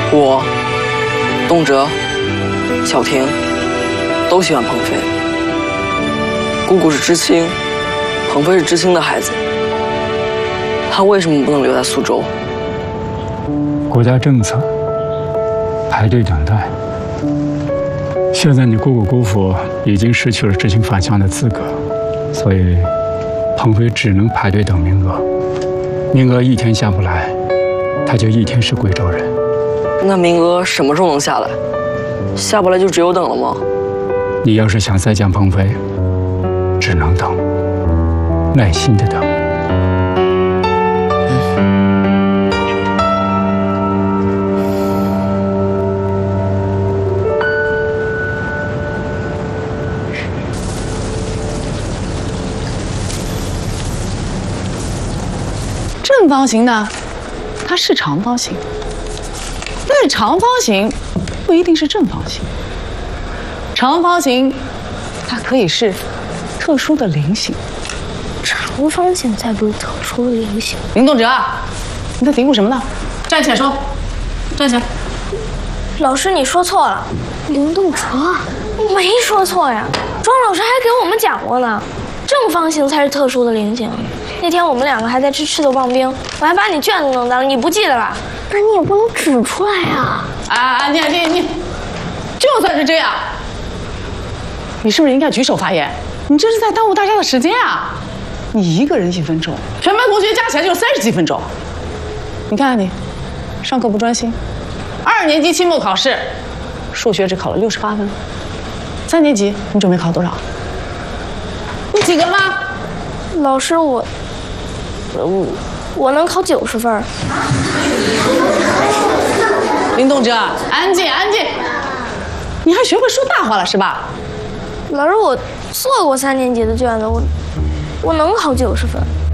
我、东哲、小婷都喜欢鹏飞。姑姑是知青，鹏飞是知青的孩子，他为什么不能留在苏州？ 国家政策，排队等待。现在你姑姑姑父已经失去了知青返乡的资格，所以鹏飞只能排队等名额。名额一天下不来，他就一天是贵州人。 那名额什么时候能下来？下不来就只有等了吗？ 你要是想再见鹏飞，只能等，耐心的等。 正方形呢，它是长方形，但是长方形不一定是正方形。长方形它可以是特殊的菱形。 长方形才不是特殊的菱形。 林栋哲，你在嘀咕什么呢？站起来说，站起来。 老师，你说错了。林栋哲，我没说错呀，庄老师还给我们讲过呢，正方形才是特殊的菱形。那天我们两个还在吃赤豆棒冰，我还把你卷子弄脏了，你不记得吧？那你也不能指出来呀！ 你，就算是这样，你是不是应该举手发言？你这是在耽误大家的时间啊！你一个人1分钟，全班同学加起来就30几分钟。你看看你，上课不专心，2年级期末考试，数学只考了68分，3年级你准备考多少？你及格了吗？ 老师，我能考90分。 林栋哲，安静安静！你还学会说大话了是吧？ 老师，我做过3年级的卷子，我能考90分。